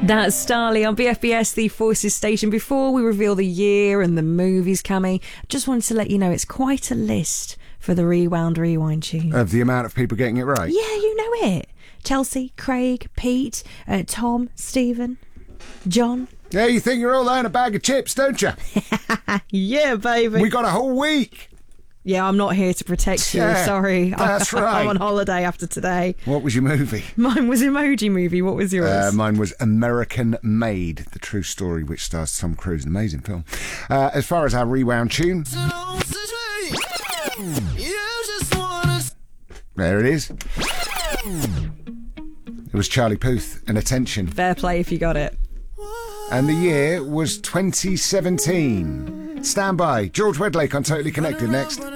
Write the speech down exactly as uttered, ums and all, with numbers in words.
That's Starley on B F B S, the Forces station. Before we reveal the year and the movies coming, just wanted to let you know it's quite a list for the Rewound Rewind tune. Of the amount of people getting it right? Yeah, you know it. Chelsea, Craig, Pete, uh, Tom, Stephen, John. Yeah, you think you're all there in a bag of chips, don't you? Yeah, baby. We got a whole week. Yeah, I'm not here to protect you. Yeah, Sorry. that's I, right. I'm on holiday after today. What was your movie? Mine was Emoji Movie. What was yours? Uh, mine was American Made, the true story, which stars Tom Cruise. An amazing film. Uh, as far as our Rewound tune, there it is. It was Charlie Puth and Attention. Fair play if you got it. And the year was twenty seventeen. Stand by. George Wedlake on Totally Connected next.